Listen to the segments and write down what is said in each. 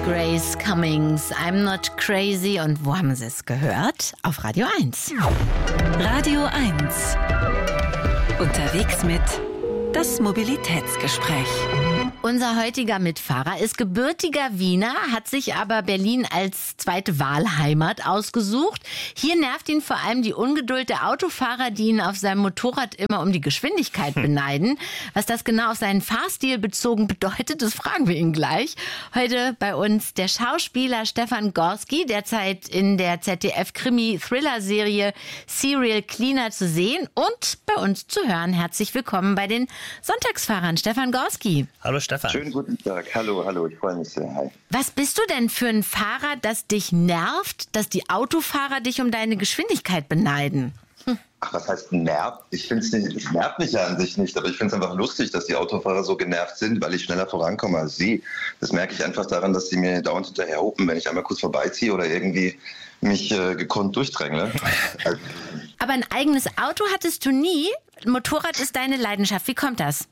Grace Cummings, I'm Not Crazy. Und wo haben Sie es gehört? Auf Radio 1. Radio 1. Unterwegs mit das Mobilitätsgespräch. Unser heutiger Mitfahrer ist gebürtiger Wiener, hat sich aber Berlin als zweite Wahlheimat ausgesucht. Hier nervt ihn vor allem die Ungeduld der Autofahrer, die ihn auf seinem Motorrad immer um die Geschwindigkeit beneiden. Was das genau auf seinen Fahrstil bezogen bedeutet, das fragen wir ihn gleich. Heute bei uns der Schauspieler Stefan Gorski, derzeit in der ZDF-Krimi-Thriller-Serie Serial Cleaner zu sehen und bei uns zu hören. Herzlich willkommen bei den Sonntagsfahrern. Stefan Gorski. Hallo Stefan. Schönen guten Tag. Hallo, ich freue mich sehr. Hi. Was bist du denn für ein Fahrer, das dich nervt, dass die Autofahrer dich um deine Geschwindigkeit beneiden? Ach, was heißt nervt? Ich finde es nicht, es nervt mich ja an sich nicht, aber ich finde es einfach lustig, dass die Autofahrer so genervt sind, weil ich schneller vorankomme als sie. Das merke ich einfach daran, dass sie mir dauernd hinterher hupen, wenn ich einmal kurz vorbeiziehe oder irgendwie mich gekonnt durchdrängle. Also, aber ein eigenes Auto hattest du nie? Motorrad ist deine Leidenschaft. Wie kommt das?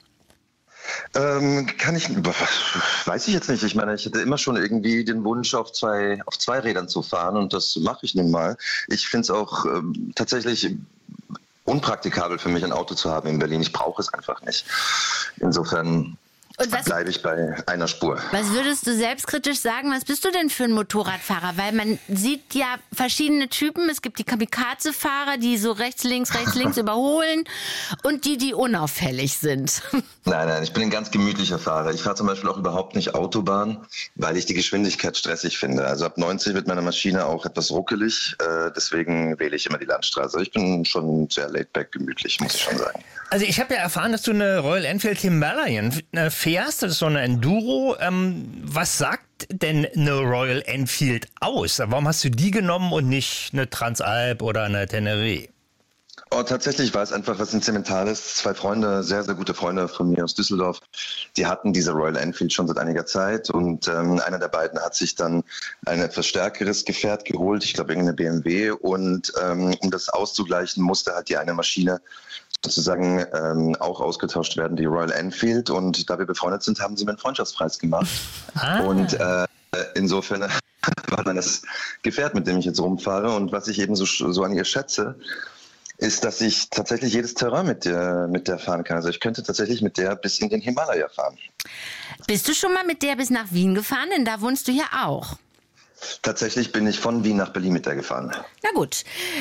Weiß ich jetzt nicht. Ich meine, ich hatte immer schon irgendwie den Wunsch, auf zwei Rädern zu fahren und das mache ich nun mal. Ich finde es auch tatsächlich unpraktikabel für mich, ein Auto zu haben in Berlin. Ich brauche es einfach nicht. Insofern bleibe ich bei einer Spur. Was würdest du selbstkritisch sagen? Was bist du denn für ein Motorradfahrer? Weil man sieht ja verschiedene Typen. Es gibt die Kamikaze-Fahrer, die so rechts, links überholen und die unauffällig sind. Nein, ich bin ein ganz gemütlicher Fahrer. Ich fahre zum Beispiel auch überhaupt nicht Autobahn, weil ich die Geschwindigkeit stressig finde. Also ab 90 wird meine Maschine auch etwas ruckelig. Deswegen wähle ich immer die Landstraße. Ich bin schon sehr laid-back gemütlich, muss ich schon sagen. Also ich habe ja erfahren, dass du eine Royal Enfield Himalayan fährst. Das ist so eine Enduro. Was sagt denn eine Royal Enfield aus? Warum hast du die genommen und nicht eine Transalp oder eine Teneré? Oh, tatsächlich war es einfach was Sentimentales. Zwei Freunde, sehr, sehr gute Freunde von mir aus Düsseldorf, die hatten diese Royal Enfield schon seit einiger Zeit und einer der beiden hat sich dann ein etwas stärkeres Gefährt geholt, ich glaube irgendeine BMW und um das auszugleichen, musste halt die eine Maschine sozusagen auch ausgetauscht werden, die Royal Enfield, und da wir befreundet sind, haben sie mir einen Freundschaftspreis gemacht und insofern war dann das Gefährt, mit dem ich jetzt rumfahre, und was ich eben so an ihr schätze, ist, dass ich tatsächlich jedes Terrain mit der fahren kann. Also ich könnte tatsächlich mit der bis in den Himalaya fahren. Bist du schon mal mit der bis nach Wien gefahren? Denn da wohnst du ja auch. Tatsächlich bin ich von Wien nach Berlin mit der gefahren. Na gut.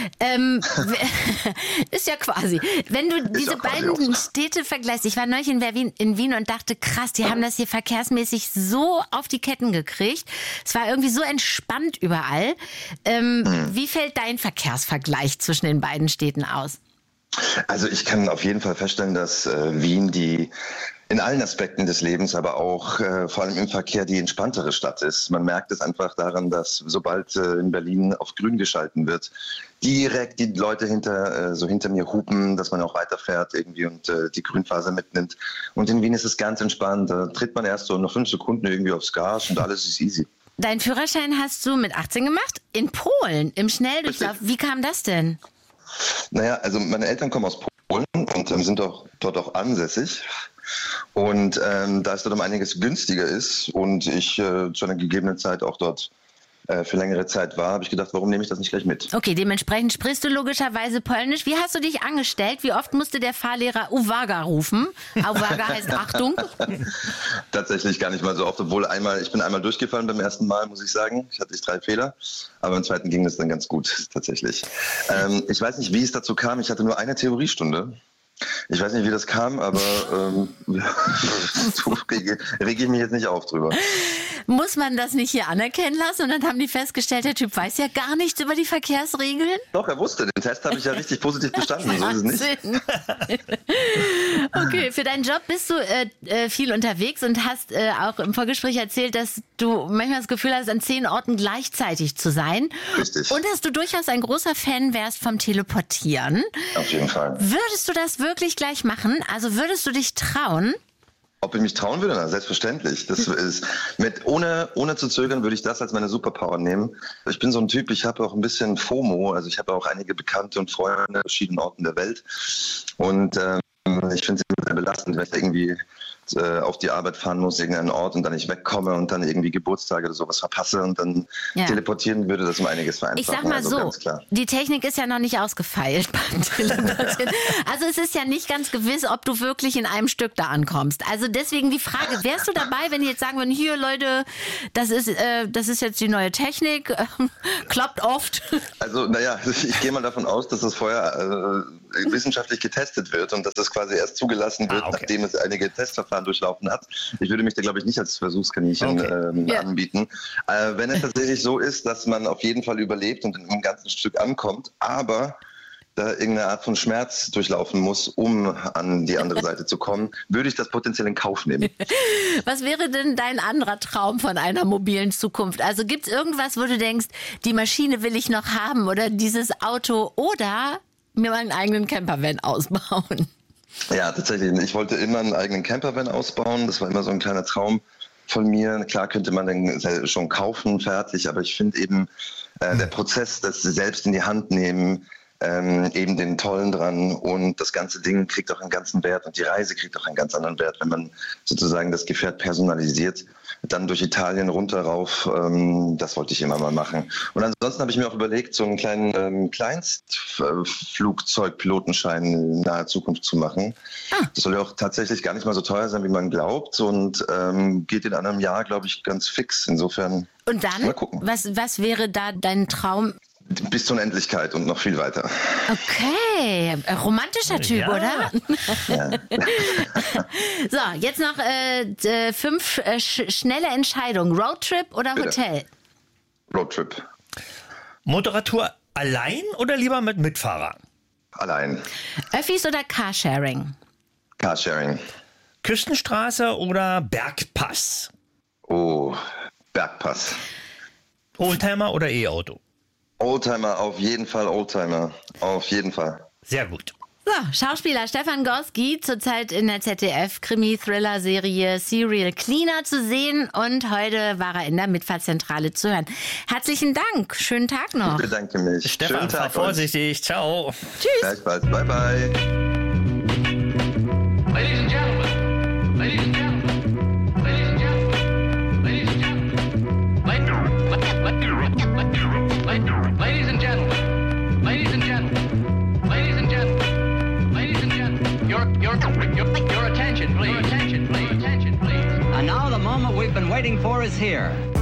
Ist ja quasi. Wenn du diese beiden Städte vergleichst, ich war neulich in Wien und dachte, krass, die haben das hier verkehrsmäßig so auf die Ketten gekriegt. Es war irgendwie so entspannt überall. Wie fällt dein Verkehrsvergleich zwischen den beiden Städten aus? Also ich kann auf jeden Fall feststellen, dass Wien in allen Aspekten des Lebens, aber auch vor allem im Verkehr die entspanntere Stadt ist. Man merkt es einfach daran, dass sobald in Berlin auf grün geschalten wird, direkt die Leute hinter mir hupen, dass man auch weiterfährt irgendwie und die Grünphase mitnimmt. Und in Wien ist es ganz entspannt. Da tritt man erst so noch 5 Sekunden irgendwie aufs Gas und alles ist easy. Deinen Führerschein hast du mit 18 gemacht? In Polen, im Schnelldurchlauf. Wie kam das denn? Naja, also meine Eltern kommen aus Polen und sind dort auch ansässig. Und da es dort um einiges günstiger ist und ich zu einer gegebenen Zeit auch dort für längere Zeit war, habe ich gedacht, warum nehme ich das nicht gleich mit? Okay, dementsprechend sprichst du logischerweise Polnisch. Wie hast du dich angestellt? Wie oft musste der Fahrlehrer Uwaga rufen? Uwaga heißt Achtung. Tatsächlich gar nicht mal so oft, obwohl ich bin einmal durchgefallen beim ersten Mal, muss ich sagen. Ich hatte 3 Fehler, aber im zweiten ging das dann ganz gut, tatsächlich. Ich weiß nicht, wie es dazu kam. Ich hatte nur eine Theoriestunde. Ich weiß nicht, wie das kam, aber rege ich mich jetzt nicht auf drüber. Muss man das nicht hier anerkennen lassen? Und dann haben die festgestellt, der Typ weiß ja gar nichts über die Verkehrsregeln. Doch, er wusste. Den Test habe ich ja richtig positiv bestanden. So ist es nicht. Okay, für deinen Job bist du viel unterwegs und hast auch im Vorgespräch erzählt, dass du manchmal das Gefühl hast, an 10 Orten gleichzeitig zu sein. Richtig. Und dass du durchaus ein großer Fan wärst vom Teleportieren. Auf jeden Fall. Würdest du das wirklich gleich machen? Also würdest du dich trauen? Ob ich mich trauen würde? Na, selbstverständlich. Das ist ohne zu zögern würde ich das als meine Superpower nehmen. Ich bin so ein Typ, ich habe auch ein bisschen FOMO, also ich habe auch einige Bekannte und Freunde an verschiedenen Orten der Welt und ich finde es sehr belastend, wenn ich irgendwie auf die Arbeit fahren muss, irgendeinen Ort und dann nicht wegkomme und dann irgendwie Geburtstage oder sowas verpasse und dann teleportieren würde, das um einiges vereinfachen. Ich sag mal also, so, ganz klar. Die Technik ist ja noch nicht ausgefeilt beim Teleportieren. Also es ist ja nicht ganz gewiss, ob du wirklich in einem Stück da ankommst. Also deswegen die Frage, wärst du dabei, wenn die jetzt sagen würden, hier Leute, das ist jetzt die neue Technik, klappt oft. Also naja, ich gehe mal davon aus, dass das vorher wissenschaftlich getestet wird und dass das quasi erst zugelassen wird, nachdem es einige Testverfahren durchlaufen hat. Ich würde mich da, glaube ich, nicht als Versuchskaninchen anbieten. Wenn es tatsächlich so ist, dass man auf jeden Fall überlebt und in einem ganzen Stück ankommt, aber da irgendeine Art von Schmerz durchlaufen muss, um an die andere Seite zu kommen, würde ich das potenziell in Kauf nehmen. Was wäre denn dein anderer Traum von einer mobilen Zukunft? Also gibt es irgendwas, wo du denkst, die Maschine will ich noch haben oder dieses Auto oder mir meinen eigenen Campervan ausbauen? Ja, tatsächlich. Ich wollte immer einen eigenen Campervan ausbauen. Das war immer so ein kleiner Traum von mir. Klar könnte man den schon kaufen, fertig, aber ich finde eben der Prozess, das selbst in die Hand nehmen, eben den Tollen dran und das ganze Ding kriegt auch einen ganzen Wert und die Reise kriegt auch einen ganz anderen Wert, wenn man sozusagen das Gefährt personalisiert, dann durch Italien runter rauf, das wollte ich immer mal machen. Und ansonsten habe ich mir auch überlegt, so einen kleinen Kleinstflugzeugpilotenschein in naher Zukunft zu machen. Das soll ja auch tatsächlich gar nicht mal so teuer sein, wie man glaubt und geht in einem Jahr, glaube ich, ganz fix. Insofern und dann, mal gucken. Was wäre da dein Traum? Bis zur Unendlichkeit und noch viel weiter. Okay, romantischer Typ, oder? Ja. So, jetzt noch 5 schnelle Entscheidungen. Roadtrip oder Hotel? Roadtrip. Motorradtour allein oder lieber mit Mitfahrer? Allein. Öffis oder Carsharing? Carsharing. Küstenstraße oder Bergpass? Oh, Bergpass. Oldtimer oder E-Auto? Oldtimer, auf jeden Fall Oldtimer. Auf jeden Fall. Sehr gut. So, Schauspieler Stefan Gorski, zurzeit in der ZDF-Krimi-Thriller-Serie Serial Cleaner zu sehen und heute war er in der Mitfahrzentrale zu hören. Herzlichen Dank, schönen Tag noch. Ich bedanke mich. Stefan, fahr vorsichtig, ciao. Tschüss. Gleichfalls, bye bye. Ladies and gentlemen, ladies and gentlemen, ladies and gentlemen, ladies and gentlemen, ladies and gentlemen, ladies and gentlemen, ladies and gentlemen, ladies and gentlemen, your attention, please. Your attention, please. Attention, please. And now the moment we've been waiting for is here.